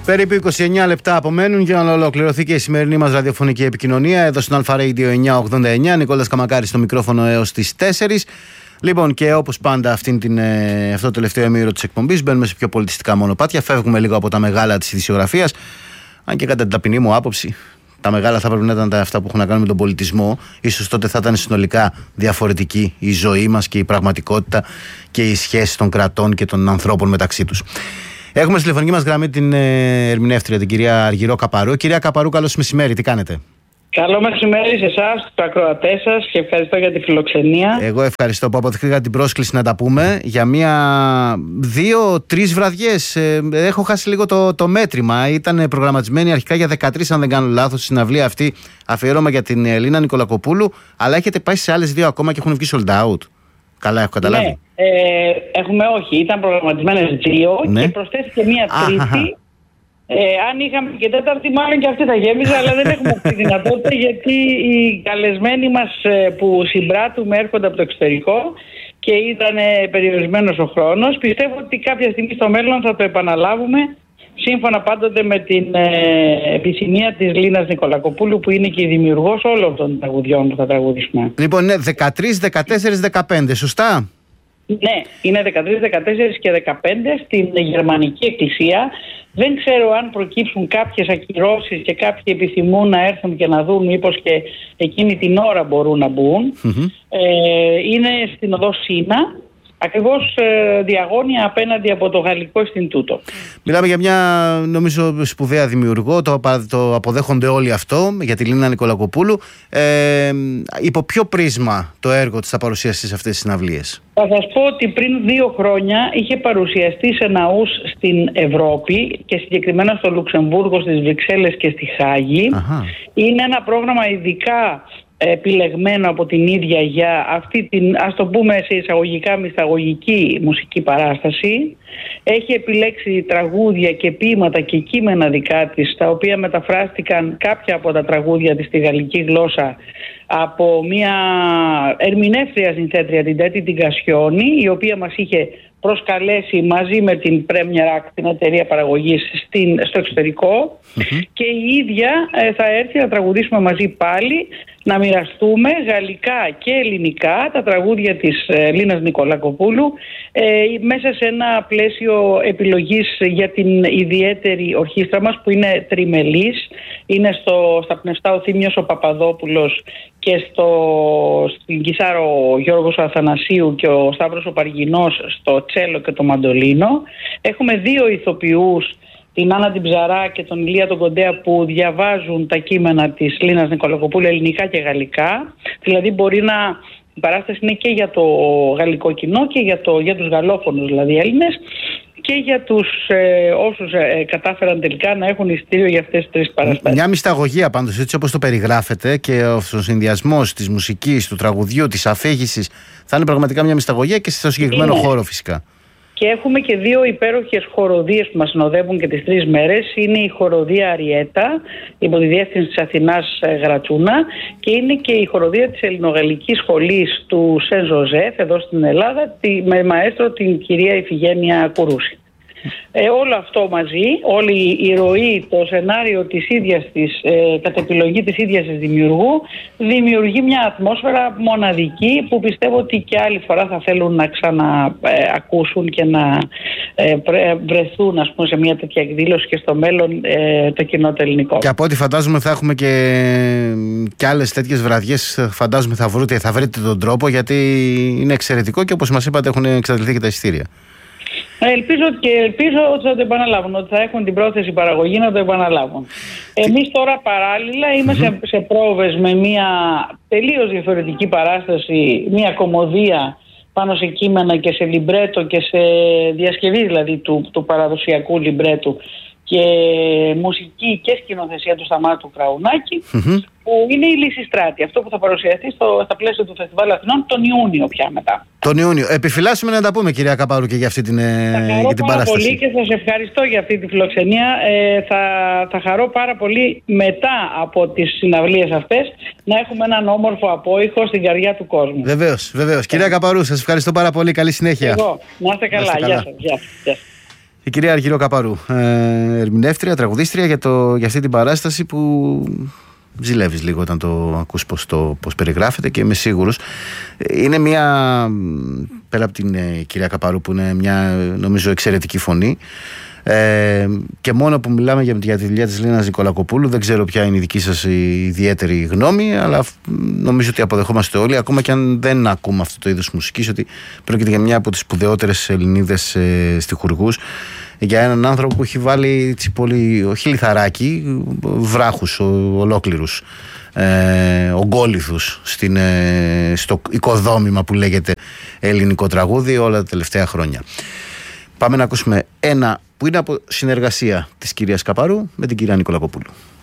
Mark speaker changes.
Speaker 1: Περίπου 29 λεπτά απομένουν για να ολοκληρωθεί και η σημερινή μας ραδιοφωνική επικοινωνία εδώ στον Αλφα Radio 989. Νικόλας Καμακάρης στο μικρόφωνο έως τις 4. Λοιπόν, και όπως πάντα αυτό το τελευταίο ημίωρο της εκπομπής μπαίνουμε σε πιο πολιτιστικά μονοπάτια. Φεύγουμε λίγο από τα μεγάλα της ειδησιογραφίας. Αν και κατά την ταπεινή μου άποψη, τα μεγάλα θα πρέπει να ήταν αυτά που έχουν να κάνουν με τον πολιτισμό. Ίσως τότε θα ήταν συνολικά διαφορετική η ζωή μας και η πραγματικότητα και οι σχέσεις των κρατών και των ανθρώπων μεταξύ τους. Έχουμε στη τηλεφωνική μας γραμμή την ερμηνεύτρια, την κυρία Αργυρό Καπαρού. Κυρία Καπαρού, καλώς μεσημέρι, τι κάνετε?
Speaker 2: Καλό μεσημέρι σε εσάς, τους ακροατές σας, και ευχαριστώ για τη φιλοξενία.
Speaker 1: Εγώ ευχαριστώ που αποδεχτήκα την πρόσκληση να τα πούμε για 2-3 βραδιές. Έχω χάσει λίγο το μέτρημα. Ήταν προγραμματισμένη αρχικά για 13, αν δεν κάνω λάθος, η συναυλία αυτή, αφιέρωμα για την Ελίνα Νικολακοπούλου. Αλλά έχετε πάει σε άλλες 2 ακόμα και έχουν βγει sold out. Καλά, έχω καταλάβει.
Speaker 2: Ναι, όχι, ήταν προγραμματισμένες 2 και προσθέθηκε μία τρίτη. Αν είχαμε και τέταρτη, μάλλον και αυτή θα γέμιζε, αλλά δεν έχουμε αυτή τη δυνατότητα, γιατί οι καλεσμένοι μας που συμπράττουμε έρχονται από το εξωτερικό και ήταν περιορισμένος ο χρόνος. Πιστεύω ότι κάποια στιγμή στο μέλλον θα το επαναλάβουμε, σύμφωνα πάντοτε με την επιθυμία της Λίνας Νικολακοπούλου, που είναι και η δημιουργός όλων των τραγουδιών που θα τραγουδήσουμε.
Speaker 1: Λοιπόν, είναι 13, 14, 15, σωστά?
Speaker 2: Ναι, είναι 13, 14 και 15 στην Γερμανική Εκκλησία. Δεν ξέρω αν προκύψουν κάποιες ακυρώσεις και κάποιοι επιθυμούν να έρθουν και να δουν, μήπως και εκείνη την ώρα μπορούν να μπουν. Είναι στην οδό Σίνα, ακριβώς διαγώνια απέναντι από το Γαλλικό Ινστιτούτο.
Speaker 1: Μιλάμε για μια, νομίζω, σπουδαία δημιουργό, το αποδέχονται όλοι αυτό, για τη Λίνα Νικολακοπούλου. Υπό ποιο πρίσμα το έργο της θα παρουσιαστεί σε αυτές τις συναυλίες?
Speaker 2: Θα σας πω ότι πριν 2 χρόνια είχε παρουσιαστεί σε ναούς στην Ευρώπη και συγκεκριμένα στο Λουξεμβούργο, στις Βρυξέλλες και στη Χάγη. Είναι ένα πρόγραμμα ειδικά επιλεγμένο από την ίδια για αυτή την, ας το πούμε σε εισαγωγικά, μυσταγωγική μουσική παράσταση. Έχει επιλέξει τραγούδια και ποίηματα και κείμενα δικά της, τα οποία μεταφράστηκαν κάποια από τα τραγούδια της στη γαλλική γλώσσα από μια ερμηνεύτρια συνθέτρια, την Τέτη την Κασιόνη, η οποία μας είχε προσκαλέσει μαζί με την Premier Act, την εταιρεία παραγωγής, στο εξωτερικό, και η ίδια θα έρθει να τραγουδήσουμε μαζί πάλι, να μοιραστούμε γαλλικά και ελληνικά τα τραγούδια της Λίνας Νικολακοπούλου μέσα σε ένα πλαίσιο επιλογής για την ιδιαίτερη ορχήστρα μας, που είναι τριμελής. Είναι στα πνευστά ο Θήμιος ο Παπαδόπουλος και στην κιθάρο ο Γιώργος Αθανασίου και ο Σταύρος ο Παργινός στο τσέλο και το μαντολίνο. Έχουμε 2 ηθοποιούς, την Άννα την Ψαρά και τον Ηλία τον Κοντέα, που διαβάζουν τα κείμενα της Λίνας Νικολακοπούλου ελληνικά και γαλλικά. Δηλαδή η παράσταση είναι και για το γαλλικό κοινό και για τους γαλλόφωνους, δηλαδή Έλληνες, και για τους όσους κατάφεραν τελικά να έχουν εισιτήριο για αυτές τις 3 παραστάσεις. Μια
Speaker 1: μυσταγωγία πάντως, έτσι όπως το περιγράφετε, και ο συνδυασμός της μουσικής, του τραγουδιού, της αφήγησης, θα είναι πραγματικά μια μυσταγωγία και στο συγκεκριμένο χώρο φυσικά.
Speaker 2: Και έχουμε και 2 υπέροχες χοροδίες που μας συνοδεύουν και τις 3 μέρες. Είναι η χοροδία Αριέτα, υπό τη διεύθυνση της Αθηνάς Γρατσούνα, και είναι και η χοροδία της Ελληνογαλλικής Σχολής του Σεν Ζωζέφ εδώ στην Ελλάδα, με μαέστρο την κυρία Ιφηγένεια Κουρούση. Όλο αυτό μαζί, όλη η ροή, το σενάριο της ίδιας της, κατ' επιλογή της ίδιας της δημιουργού, δημιουργεί μια ατμόσφαιρα μοναδική, που πιστεύω ότι και άλλη φορά θα θέλουν να ξαναακούσουν και να βρεθούν, ας πούμε, σε μια τέτοια εκδήλωση και στο μέλλον το κοινό το ελληνικό. Και
Speaker 1: από ό,τι φαντάζομαι θα έχουμε και άλλες τέτοιες βραδιές. Φαντάζομαι θα βρείτε τον τρόπο, γιατί είναι εξαιρετικό και όπως μας είπατε έχουν εξαντληθεί και τα εισιτήρια.
Speaker 2: Ελπίζω ότι θα το επαναλάβουν, ότι θα έχουν την πρόθεση παραγωγή να το επαναλάβουν. Εμείς τώρα παράλληλα είμαστε σε πρόβες με μια τελείως διαφορετική παράσταση, μια κομμωδία πάνω σε κείμενα και σε λιμπρέτο και σε διασκευή, δηλαδή του παραδοσιακού λιμπρέτου, και μουσική και σκηνοθεσία του Σταμάτου Κραουνάκη, που είναι η Λυσιστράτη. Αυτό που θα παρουσιαστεί στα πλαίσια του Φεστιβάλ Αθηνών τον Ιούνιο πια μετά.
Speaker 1: Τον Ιούνιο. Επιφυλάσσουμε να τα πούμε, κυρία Καπαρού, και για αυτή την παράσταση.
Speaker 2: Θα χαρώ πάρα πολύ και σας ευχαριστώ για αυτή τη φιλοξενία. Θα χαρώ πάρα πολύ μετά από τις συναυλίες αυτές να έχουμε έναν όμορφο απόϊχο στην καρδιά του κόσμου.
Speaker 1: Βεβαίως. Κυρία Καπαρού, σας ευχαριστώ πάρα πολύ. Καλή συνέχεια.
Speaker 2: Εγώ. Να είστε καλά. Γεια σας.
Speaker 1: Η κυρία Αργυρό Καπαρού, ερμηνεύτρια, τραγουδίστρια για αυτή την παράσταση που ζηλεύεις λίγο όταν το ακούς πώς περιγράφεται, και είμαι σίγουρος είναι μια, πέρα από την κυρία Καπαρού που είναι μια νομίζω εξαιρετική φωνή, και μόνο που μιλάμε για τη δουλειά της Λίνας Νικολακοπούλου, δεν ξέρω ποια είναι η δική σας ιδιαίτερη γνώμη, αλλά νομίζω ότι αποδεχόμαστε όλοι, ακόμα και αν δεν ακούμε αυτό το είδος μουσικής, ότι πρόκειται για μια από τις σπουδαιότερες Ελληνίδες στιχουργούς, για έναν άνθρωπο που έχει βάλει πολύ, όχι λιθαράκι, βράχους ολόκληρους, ογκόληθους στο οικοδόμημα που λέγεται ελληνικό τραγούδι όλα τα τελευταία χρόνια. Πάμε να ακούσουμε ένα που είναι από συνεργασία της κυρίας Καπαρού με την κυρία Νικολακοπούλου.